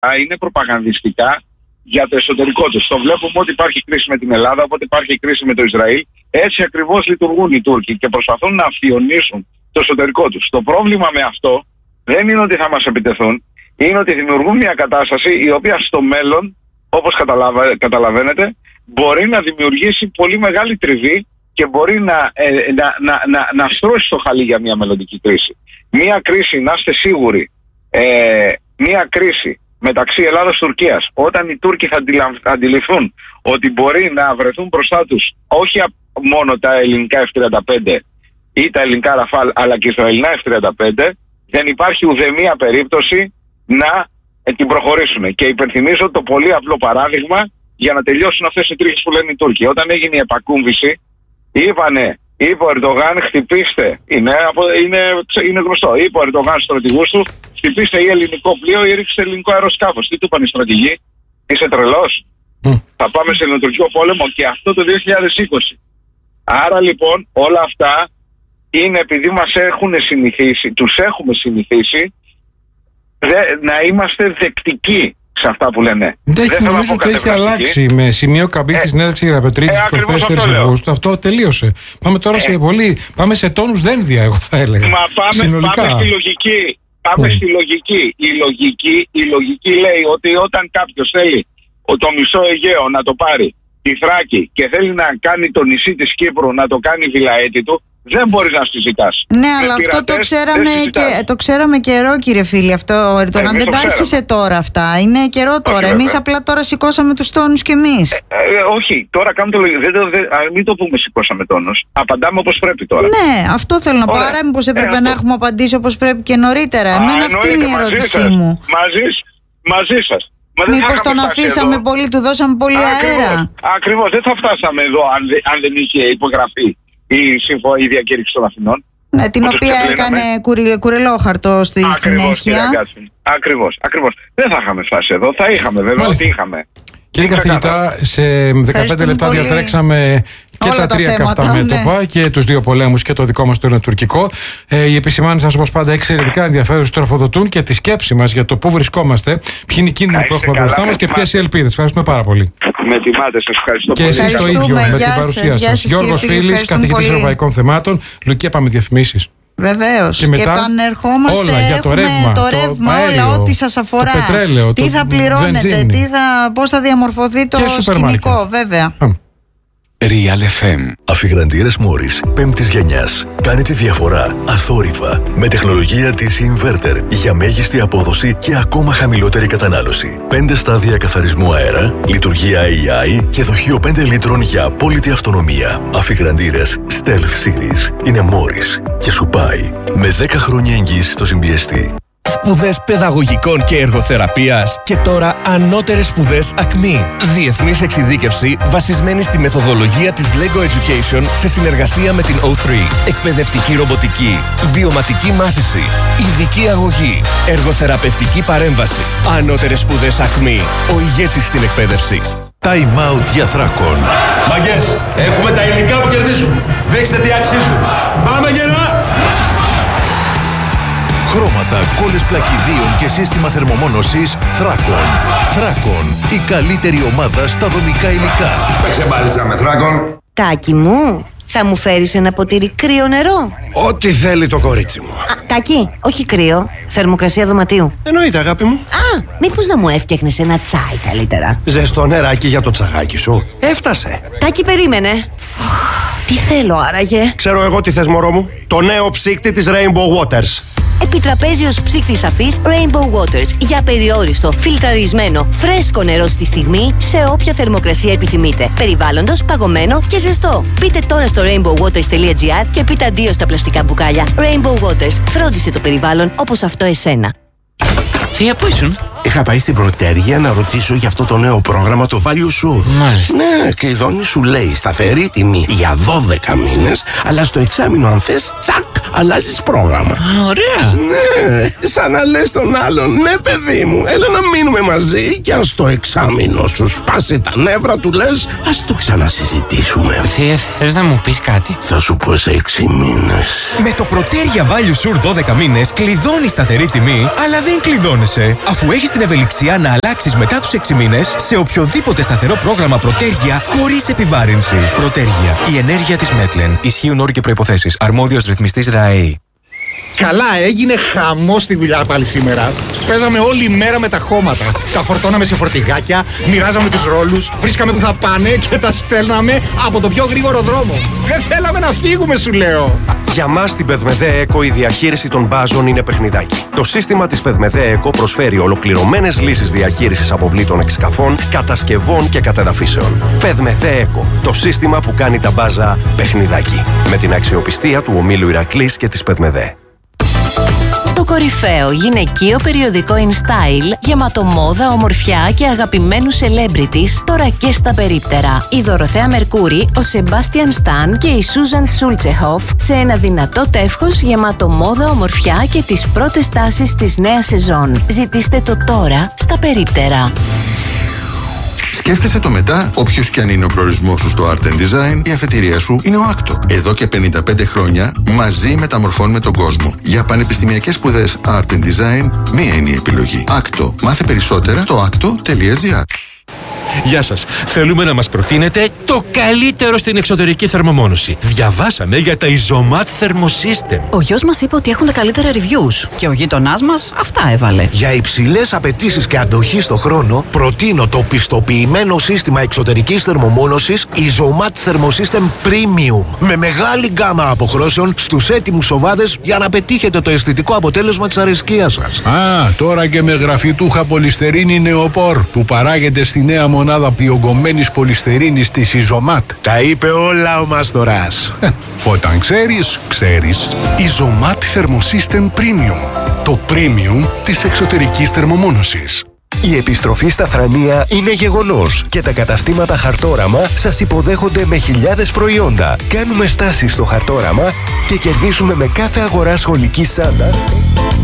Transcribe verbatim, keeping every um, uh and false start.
είναι προπαγανδιστικά για το εσωτερικό τους. Το βλέπουμε ότι υπάρχει κρίση με την Ελλάδα, οπότε υπάρχει κρίση με το Ισραήλ. Έτσι ακριβώς λειτουργούν οι Τούρκοι και προσπαθούν να αφιονίσουν το εσωτερικό τους. Το πρόβλημα με αυτό δεν είναι ότι θα μας επιτεθούν, είναι ότι δημιουργούν μια κατάσταση η οποία στο μέλλον, όπως καταλαβα... καταλαβαίνετε, μπορεί να δημιουργήσει πολύ μεγάλη τριβή και μπορεί να, ε, να, να, να, να στρώσει το χαλί για μια μελλοντική κρίση. Μια κρίση, να είστε σίγουροι, ε, μια κρίση μεταξύ Ελλάδας και Τουρκίας, όταν οι Τούρκοι θα αντιληφθούν ότι μπορεί να βρεθούν μπροστά τους όχι μόνο τα ελληνικά εφ τριάντα πέντε ή τα ελληνικά Ραφάλ, αλλά και τα ελληνικά εφ τριάντα πέντε, δεν υπάρχει ουδέμια περίπτωση να ε, την προχωρήσουν. Και υπενθυμίζω το πολύ απλό παράδειγμα για να τελειώσουν αυτές οι τρίχες που λένε οι Τούρκοι. Όταν έγινε η επακούμβηση, είπανε, είπε ο Ερντογάν, χτυπήστε. Είναι, είναι, είναι γνωστό. Είπε ο Ερντογάν στους στρατηγούς του, χτυπήστε ή ελληνικό πλοίο ή ρίξτε ελληνικό αεροσκάφος. Τι του είπαν οι στρατηγοί, είσαι τρελός. Mm. Θα πάμε σε ελληνοτουρκικό πόλεμο, και αυτό το δύο χιλιάδες είκοσι. Άρα λοιπόν όλα αυτά είναι επειδή μας έχουν συνηθίσει, τους έχουμε συνηθίσει δε, να είμαστε δεκτικοί σε αυτά που λένε. Δεν, δεν νομίζω ότι έχει αλλάξει με σημείο καμπή στη συνέντευξη Γεραπετρίτη στις είκοσι τέσσερις Αυγούστου. Αυτό τελείωσε. Πάμε τώρα ε. σε βολή, πάμε σε τόνους δένδια, εγώ θα έλεγα. Μα πάμε, πάμε στη λογική. Πάμε mm. στη λογική. Η λογική. Η λογική λέει ότι όταν κάποιος θέλει το μισό Αιγαίο να το πάρει, τη Θράκη, και θέλει να κάνει το νησί της Κύπρου να το κάνει βιλαέτη του, δεν μπορείς να συζητάς. Ναι, αλλά αυτό το ξέραμε, και, το ξέραμε καιρό, κύριε φίλοι. Αυτό ο Ερντογάν δεν τα άρχισε τώρα αυτά. Είναι καιρό τώρα. Εμείς απλά τώρα σηκώσαμε τους τόνους κι εμείς. Ε, ε, όχι, τώρα κάνουμε το λογικό. Δεν, δεν, μην το πούμε σηκώσαμε τόνους. Απαντάμε όπως πρέπει τώρα. Ναι, αυτό θέλω να πω. Άρα, μήπως έπρεπε ε, να έχουμε απαντήσει όπως πρέπει και νωρίτερα. Εμένα αυτή είναι η ερώτησή μου. Μαζί, μαζί σας. Μήπως τον αφήσαμε εδώ. Πολύ, του δώσαμε πολύ Ακριβώς, αέρα. Ακριβώς, δεν θα φτάσαμε εδώ αν, αν δεν είχε υπογραφεί η, η διακήρυξη των Αθηνών. Ναι, την οποία έκανε κουρι, κουρελόχαρτο στη ακριβώς, συνέχεια. Ακριβώς, ακριβώς. Δεν θα είχαμε φτάσει εδώ, θα είχαμε βέβαια ό,τι είχαμε. Κύριε καθηγητά, σε δεκαπέντε λεπτά πολύ. Διατρέξαμε και όλα τα, τα τρία καυτά μέτωπα, ναι. Και τους δύο πολέμους και το δικό μας το ελληνοτουρκικό. Ε, οι επισημάνσεις σας, όπως πάντα, εξαιρετικά ενδιαφέρουσες, τροφοδοτούν και τη σκέψη μας για το πού βρισκόμαστε, ποιοι είναι οι κίνδυνοι που έχουμε μπροστά μας και ποιες οι ελπίδες. Ευχαριστούμε πάρα πολύ. Με τιμάτε, σας ευχαριστώ και πολύ. Και εσείς το ίδιο με την παρουσία σας. Γιώργος Φίλης, καθηγητής Ευρωπαϊκών Θεμάτων. Λουκία, πάμε διαφημίσεις. Βεβαίως. Και, και επανερχόμαστε. Όλα για το ρεύμα, το ρεύμα το αέριο, όλα, ό,τι σας αφορά. Το πετρέλαιο, τι το θα πληρώνετε, τι θα, πώς θα διαμορφωθεί το σκηνικό, βέβαια. Real εφ εμ. Αφιγραντήρες Μόρις πέμπτης γενιάς. Κάνει τη διαφορά αθόρυβα με τεχνολογία της Inverter για μέγιστη απόδοση και ακόμα χαμηλότερη κατανάλωση. Πέντε στάδια καθαρισμού αέρα, λειτουργία έι άι και δοχείο πέντε λίτρων για απόλυτη αυτονομία. Αφιγραντήρες Stealth Series είναι Μόρις και σου πάει με δέκα χρόνια εγγύηση στο συμπιεστή. Σπουδές παιδαγωγικών και εργοθεραπείας και τώρα ανώτερες σπουδές ΑΚΜΗ. Διεθνής εξειδίκευση βασισμένη στη μεθοδολογία της Lego Education σε συνεργασία με την ο θρι. Εκπαιδευτική ρομποτική, βιωματική μάθηση, ειδική αγωγή, εργοθεραπευτική παρέμβαση. Ανώτερες σπουδές ΑΚΜΗ. Ο ηγέτης στην εκπαίδευση. Time out για Θράκων. Μαγκές, έχουμε τα υλικά που κερδίζουν. Δείξτε τι αξίζουν. Πάμε γερά! Χρώματα, κόλλες πλακιδίων και σύστημα θερμομόνωσης Θράκων. Θράκων, η καλύτερη ομάδα στα δομικά υλικά. Παίξε μπάλιτσα με Θράκων. Τάκη μου, θα μου φέρεις ένα ποτήρι κρύο νερό? Ό,τι θέλει το κορίτσι μου. Α, Τάκη, όχι κρύο, θερμοκρασία δωματίου. Εννοείται, αγάπη μου. Α, μήπως να μου έφτιαχνες ένα τσάι καλύτερα? Ζεστό νεράκι για το τσαγάκι σου. Έφτασε. Τάκη, περίμενε. Τι θέλω άραγε? Ξέρω εγώ τι θες, μωρό μου. Το νέο ψύκτη της Rainbow Waters. Επιτραπέζιος ψύκτης αφής Rainbow Waters για περιόριστο, φιλτραρισμένο, φρέσκο νερό στη στιγμή σε όποια θερμοκρασία επιθυμείτε. Περιβάλλοντος, παγωμένο και ζεστό. Μπείτε τώρα στο rainbow waters τελεία gr και πείτε αντίο στα πλαστικά μπουκάλια. Rainbow Waters. Φρόντισε το περιβάλλον όπως αυτό εσένα. Θεία, πού ήσουν? Είχα πάει στην Πρωτέρια να ρωτήσω για αυτό το νέο πρόγραμμα, το Value Sure. Μάλιστα. Ναι, κλειδώνει, σου λέει σταθερή τιμή για δώδεκα μήνες, αλλά στο εξάμηνο αν θες, τσακ, αλλάζεις πρόγραμμα. Α, ωραία. Ναι, σαν να λες τον άλλον, ναι παιδί μου, έλα να μείνουμε μαζί και αν στο εξάμηνο σου σπάσει τα νεύρα του λες, ας το ξανασυζητήσουμε. Θεία, θες να μου πεις κάτι? Θα σου πω σε έξι μήνες. Με το Πρωτέρια Value Sure δώδεκα μήνες κλειδώνει σταθερή τιμή, αλλά δεν κλειδώνεσαι, αφού έχεις έχεις την ευελιξία να αλλάξεις μετά τους έξι μήνες σε οποιοδήποτε σταθερό πρόγραμμα Προτέργεια χωρίς επιβάρυνση. Προτέργεια. Η ενέργεια της Μέτλεν. Ισχύουν όροι και προϋποθέσεις. Αρμόδιος ρυθμιστής ΡΑΕΗ. Καλά, έγινε χαμός στη δουλειά πάλι σήμερα. Παίζαμε όλη μέρα με τα χώματα. Τα φορτώναμε σε φορτηγάκια, μοιράζαμε τους ρόλους, βρίσκαμε που θα πάνε και τα στέλναμε από το πιο γρήγορο δρόμο. Δεν θέλαμε να φύγουμε, σου λέω. Για μας στην Πεδμεδέ ΕΚΟ η διαχείριση των μπάζων είναι παιχνιδάκι. Το σύστημα της Πεδμεδέ ΕΚΟ προσφέρει ολοκληρωμένες λύσεις διαχείρισης αποβλήτων εξκαφών, κατασκευών και κατεδαφίσεων. Πεδμεδέ ΕΚΟ, το σύστημα που κάνει τα μπάζα παιχνιδάκι. Με την αξιοπιστία του ομίλου Ηρακλής και της Πεδμεδέ. Το κορυφαίο γυναικείο περιοδικό InStyle, γεμάτο μόδα, ομορφιά και αγαπημένους celebrities, τώρα και στα περίπτερα. Η Δωροθέα Μερκούρη, ο Σεμπάστιαν Σταν και η Σούζαν Σούλτσεχοφ σε ένα δυνατό τεύχος γεμάτο μόδα, ομορφιά και τις πρώτες τάσεις της νέας σεζόν. Ζητήστε το τώρα στα περίπτερα. Σκέφτεσαι το μετά, όποιος και αν είναι ο προορισμός σου στο Art and Design, η αφετηρία σου είναι ο Άκτο. Εδώ και πενήντα πέντε χρόνια μαζί μεταμορφώνουμε τον κόσμο. Για πανεπιστημιακές σπουδές Art and Design, μία είναι η επιλογή. Άκτο. Μάθε περισσότερα στο άκτο τελεία τζι άρ. Γεια σας. Θέλουμε να μας προτείνετε το καλύτερο στην εξωτερική θερμομόνωση. Διαβάσαμε για τα Isomat Thermosystem. Ο γιος μας είπε ότι έχουν τα καλύτερα reviews και ο γείτονάς μας αυτά έβαλε. Για υψηλές απαιτήσεις και αντοχή στο χρόνο, προτείνω το πιστοποιημένο σύστημα εξωτερικής θερμομόνωσης Isomat Thermosystem Premium. Με μεγάλη γκάμα αποχρώσεων στους έτοιμους οβάδες για να πετύχετε το αισθητικό αποτέλεσμα της αρεσκίας σας. Α, τώρα και με γραφιτούχα πολυστερίνη νεοπόρ που παράγεται στη νέα μονάδα διογκωμένης πολυστερίνης της Isomat. Τα είπε όλα ο Μάστορας. Ε, όταν ξέρεις, ξέρεις. Isomat Thermosystem Premium. Το premium της εξωτερικής θερμομόνωσης. Η επιστροφή στα Θρανία είναι γεγονός και τα καταστήματα Χαρτόραμα σας υποδέχονται με χιλιάδες προϊόντα. Κάνουμε στάσεις στο Χαρτόραμα και κερδίζουμε με κάθε αγορά σχολικής σάντας